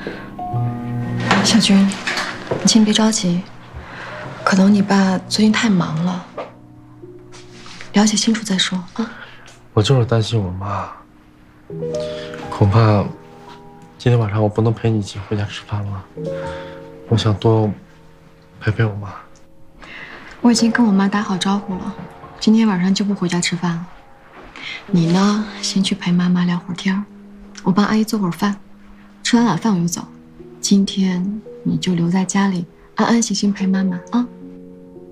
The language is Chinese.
小军，你先别着急，可能你爸最近太忙了，了解清楚再说啊。 我就是担心我妈，恐怕今天晚上我不能陪你一起回家吃饭了。我想多陪陪我妈。 我已经跟我妈打好招呼了，今天晚上就不回家吃饭了。你呢，先去陪妈妈聊会儿天，我帮阿姨做会儿饭，吃完晚饭我就走。今天你就留在家里，安安心心陪妈妈啊。